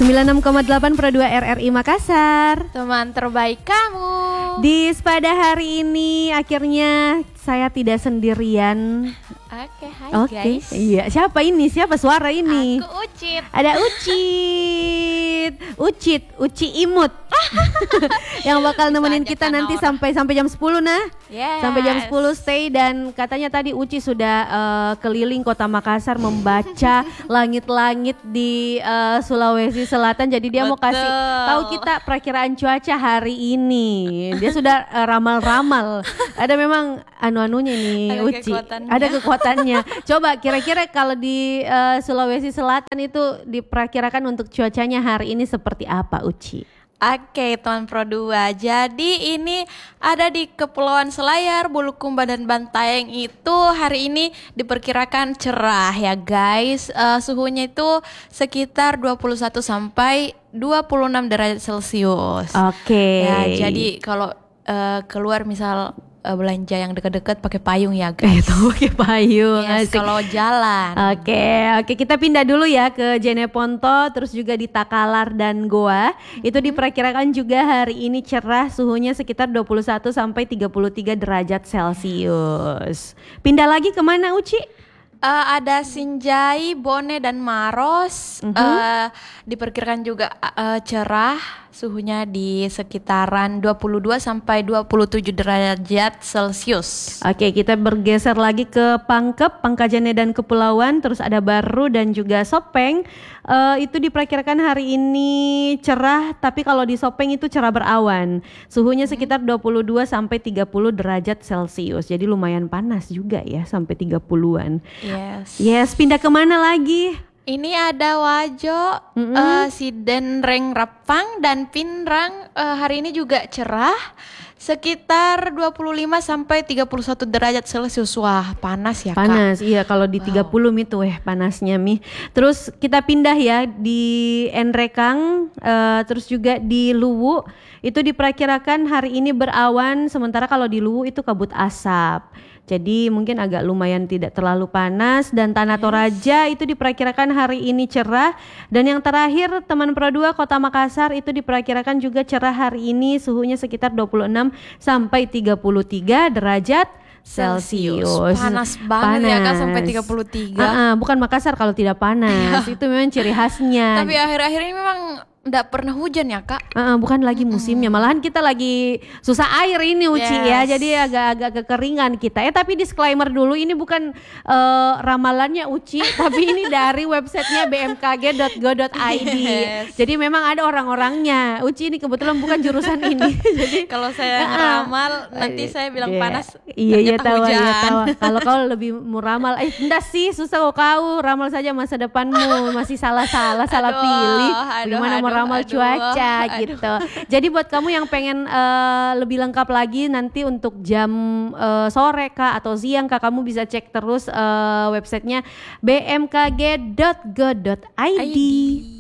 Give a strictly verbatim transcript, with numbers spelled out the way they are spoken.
sembilan puluh enam koma delapan Pro dua R R I Makassar. Teman terbaik kamu. Di pada hari ini akhirnya saya tidak sendirian. Oke, hai Oke, guys. iya. Siapa ini? Siapa suara ini? Aku Ucit. Ada Ucit, Ucit, Uci Imut. Yang bakal nemenin Bisa kita aja nanti kan sampai sampai jam sepuluh nah. Yes. Sampai jam sepuluh stay, dan katanya tadi Uci sudah uh, keliling kota Makassar membaca langit-langit di uh, Sulawesi Selatan. Jadi dia Betul. mau kasih tahu kita perakiraan cuaca hari ini. Dia sudah uh, ramal-ramal. Ada memang anu-anunya nih Ada Uci. kekuatannya. Ada kekuatannya. Coba kira-kira kalau di uh, Sulawesi Selatan itu diperkirakan untuk cuacanya hari ini seperti apa, Uci? Oke, teman Pro dua. Jadi ini ada di Kepulauan Selayar, Bulukumba dan Bantaeng itu hari ini diperkirakan cerah ya guys. Uh, suhunya itu sekitar dua puluh satu sampai dua puluh enam derajat Celcius. Oke. Ya, jadi kalau uh, keluar misal uh, belanja yang dekat-dekat pakai payung ya guys. Itu pakai payung. Yes, asik. kalau jalan. Oke, oke kita pindah dulu ya ke Jeneponto, terus juga di Takalar dan Goa. Mm-hmm. Itu diperkirakan juga hari ini cerah, suhunya sekitar dua puluh satu sampai tiga puluh tiga derajat Celcius. Pindah lagi kemana, Uci? Uh, ada Sinjai, Bone dan Maros. Mm-hmm. uh, diperkirakan juga uh, cerah, suhunya di sekitaran dua puluh dua sampai dua puluh tujuh derajat Celcius. Oke, kita bergeser lagi ke Pangkep, Pangkajene dan Kepulauan, terus ada Baru dan juga Sopeng. Uh, itu diperkirakan hari ini cerah, tapi kalau di Sopeng itu cerah berawan. Suhunya sekitar dua puluh dua sampai tiga puluh derajat Celcius. Jadi lumayan panas juga ya, sampai tiga puluhan. Yes. Yes, pindah kemana lagi? Ini ada Wajo, mm-hmm. uh, Sidenreng Rapang dan Pinrang. Uh, hari ini juga cerah, sekitar dua puluh lima sampai tiga puluh satu derajat Celcius. Wah, panas ya, Kak. Panas, iya kalau di wow. tiga puluh itu eh panasnya Mi. Terus kita pindah ya di Enrekang, uh, terus juga di Luwu. Itu diperkirakan hari ini berawan, sementara kalau di Luwu itu kabut asap. Jadi mungkin agak lumayan tidak terlalu panas. Dan Tanah Toraja itu diperkirakan hari ini cerah. Dan yang terakhir teman Pro dua Kota Makassar itu diperkirakan juga cerah hari ini, suhunya sekitar dua puluh enam sampai tiga puluh tiga derajat Celcius. Panas banget panas. Ya Kak, sampai tiga puluh tiga. Uh-uh, bukan Makassar kalau tidak panas. Itu memang ciri khasnya. Tapi akhir-akhir ini memang nggak pernah hujan ya Kak. Uh, bukan lagi musimnya, malahan kita lagi susah air ini Uci yes. ya, jadi agak-agak kekeringan kita. Eh tapi disclaimer dulu, ini bukan uh, ramalannya Uci, tapi ini dari websitenya b m k g dot go dot i d. Yes. Jadi memang ada orang-orangnya. Uci ini kebetulan bukan jurusan ini. Jadi kalau saya ngeramal uh, nanti saya bilang yeah. panas. Iya iya tahu ya tahu. Kalau kau lebih meramal, eh enggak sih susah kok kau ramal saja masa depanmu, masih salah-salah salah aduh, pilih. Bagaimana mau ramal aduh, cuaca aduh. Gitu. Jadi buat kamu yang pengen uh, lebih lengkap lagi nanti untuk jam uh, sore Kak atau siang Kak, kamu bisa cek terus uh, websitenya b m k g dot go dot i d.